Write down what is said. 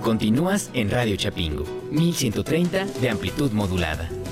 Continúas en Radio Chapingo, 1130 de amplitud modulada.